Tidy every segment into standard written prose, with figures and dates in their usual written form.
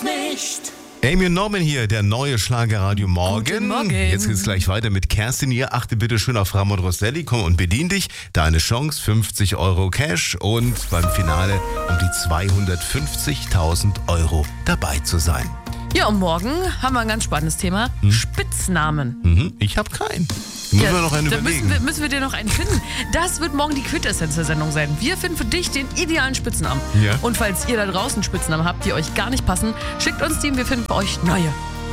nicht. Amy und Norman hier, der neue Schlagerradio Morgen. Guten Morgen. Jetzt geht's gleich weiter mit Kerstin hier. Achte bitte schön auf Ramon Rosselli, komm und bedien dich. Deine Chance, 50 Euro Cash und beim Finale um die 250.000 Euro dabei zu sein. Ja, und morgen haben wir ein ganz spannendes Thema. Spitznamen. Ich habe keinen. Müssen wir noch einen da überlegen. müssen wir dir noch einen finden. Das wird morgen die Quintessenz der Sendung sein. Wir finden für dich den idealen Spitznamen. Ja. Und falls ihr da draußen Spitznamen habt, die euch gar nicht passen, schickt uns die und wir finden für euch neue.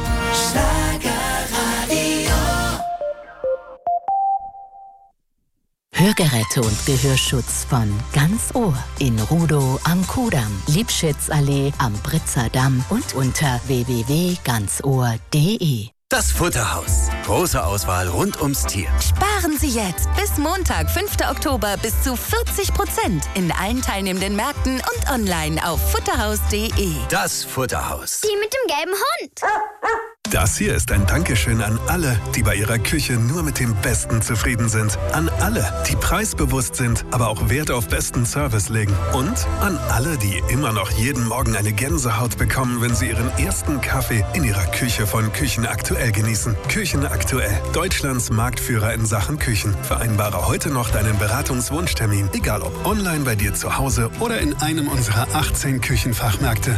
Hörgeräte und Gehörschutz von Ganz Ohr in Rudow am Kudamm, Liebschitzallee am Britzer Damm und unter www.ganzohr.de. Das Futterhaus. Große Auswahl rund ums Tier. Sparen Sie jetzt bis Montag, 5. Oktober bis zu 40% in allen teilnehmenden Märkten und online auf futterhaus.de. Das Futterhaus. Die mit dem gelben Hund. Das hier ist ein Dankeschön an alle, die bei ihrer Küche nur mit dem Besten zufrieden sind. An alle, die preisbewusst sind, aber auch Wert auf besten Service legen. Und an alle, die immer noch jeden Morgen eine Gänsehaut bekommen, wenn sie ihren ersten Kaffee in ihrer Küche von Küchen Aktuell genießen. Küchen Aktuell, Deutschlands Marktführer in Sachen Küchen. Vereinbare heute noch deinen Beratungswunschtermin, egal ob online bei dir zu Hause oder in einem unserer 18 Küchenfachmärkte.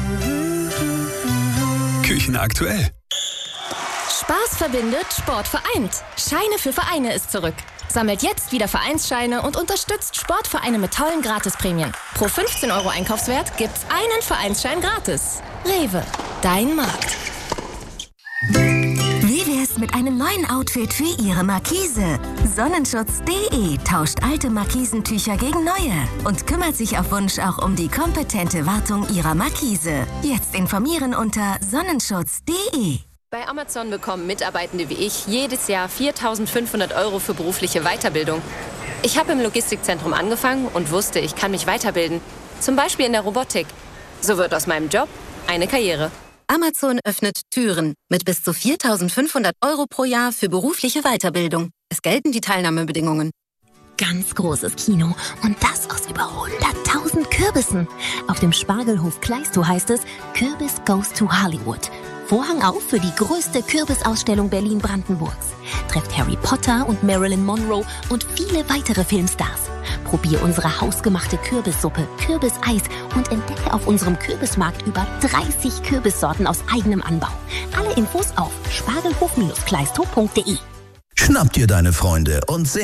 Küchen Aktuell. Spaß verbindet, Sport vereint. Scheine für Vereine ist zurück. Sammelt jetzt wieder Vereinsscheine und unterstützt Sportvereine mit tollen Gratisprämien. Pro 15 Euro Einkaufswert gibt's einen Vereinsschein gratis. Rewe, dein Markt. Wie wär's mit einem neuen Outfit für Ihre Markise? Sonnenschutz.de tauscht alte Markisentücher gegen neue und kümmert sich auf Wunsch auch um die kompetente Wartung Ihrer Markise. Jetzt informieren unter Sonnenschutz.de. Bei Amazon bekommen Mitarbeitende wie ich jedes Jahr 4.500 Euro für berufliche Weiterbildung. Ich habe im Logistikzentrum angefangen und wusste, ich kann mich weiterbilden. Zum Beispiel in der Robotik. So wird aus meinem Job eine Karriere. Amazon öffnet Türen mit bis zu 4.500 Euro pro Jahr für berufliche Weiterbildung. Es gelten die Teilnahmebedingungen. Ganz großes Kino und das aus über 100.000 Kürbissen. Auf dem Spargelhof Kleistow heißt es, Kürbis goes to Hollywood. Vorhang auf für die größte Kürbisausstellung Berlin-Brandenburgs. Trefft Harry Potter und Marilyn Monroe und viele weitere Filmstars. Probier unsere hausgemachte Kürbissuppe, Kürbiseis und entdecke auf unserem Kürbismarkt über 30 Kürbissorten aus eigenem Anbau. Alle Infos auf spargelhof-kleistow.de. Schnapp dir deine Freunde und